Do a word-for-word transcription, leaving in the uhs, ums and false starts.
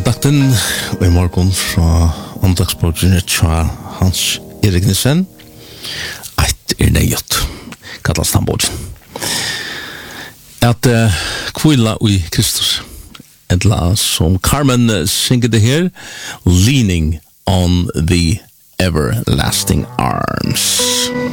Andakten og i morgen fra andagsbordene til Hans Erik Nissen. Eit er nøyot, kallas han bordene. At uh, kvila i Kristus. Etla som Carmen synger det her, Leaning on the Everlasting Arms.